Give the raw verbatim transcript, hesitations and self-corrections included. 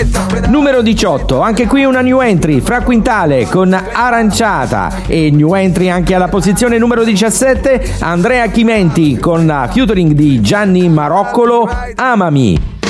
Numero diciotto, anche qui una new entry, Fra Quintale con Aranciata. E new entry anche alla posizione numero diciassette, Andrea Chimenti con featuring di Gianni Maroccolo, Amami.